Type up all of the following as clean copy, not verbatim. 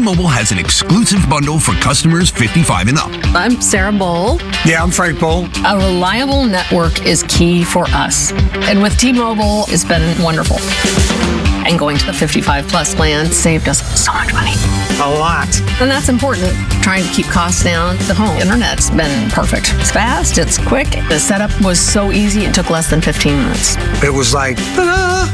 T-Mobile has an exclusive bundle for customers 55 and up. I'm Sarah Bowl. Yeah, I'm Frank Bowl. A reliable network is key for us. And with T-Mobile, it's been wonderful. And going to the 55 plus plan saved us so much money. A lot. And that's important. Trying to keep costs down. The home internet's been perfect. It's fast, it's quick. The setup was so easy, it took less than 15 minutes. It was like, ta-da!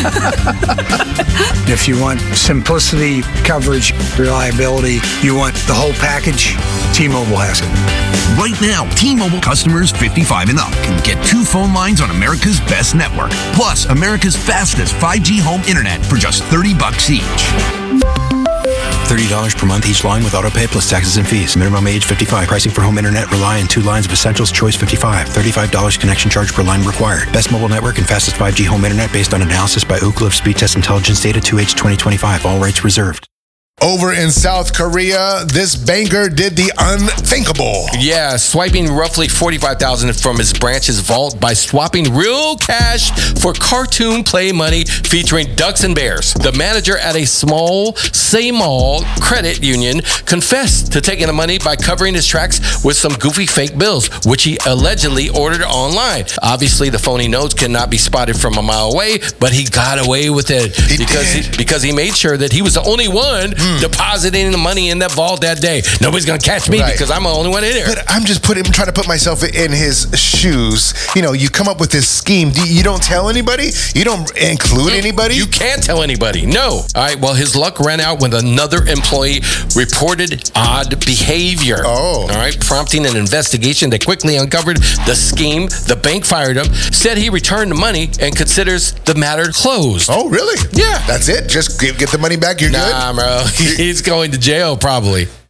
If you want simplicity, coverage, reliability, you want the whole package, T-Mobile has it. Right now, T-Mobile customers 55 and up can get 2 phone lines on America's best network, plus America's fastest 5G home internet for just $30 each. $30 per month each line with autopay plus taxes and fees. Minimum age 55. Pricing for home internet rely on 2 lines of Essentials Choice 55. $35 connection charge per line required. Best mobile network and fastest 5G home internet based on analysis by Ookla of Speed Test Intelligence data 2H 2025. All rights reserved. Over in South Korea, this banker did the unthinkable. Yeah, swiping roughly $45,000 from his branch's vault by swapping real cash for cartoon play money featuring ducks and bears. The manager at a small credit union confessed to taking the money by covering his tracks with some goofy fake bills, which he allegedly ordered online. Obviously, the phony notes cannot be spotted from a mile away, but he got away with it because he made sure that he was the only one depositing the money in that vault that day. Nobody's gonna catch me because I'm the only one in there. But I'm just trying to put myself in his shoes. You know, you come up with this scheme. You don't tell anybody. You don't include anybody. You can't tell anybody. No. All right. Well, his luck ran out when another employee reported odd behavior. Oh. All right. Prompting an investigation that quickly uncovered the scheme. The bank fired him. Said he returned the money and considers the matter closed. Oh, really? Yeah. That's it. Just get the money back. You're good. Nah, bro. He's going to jail probably.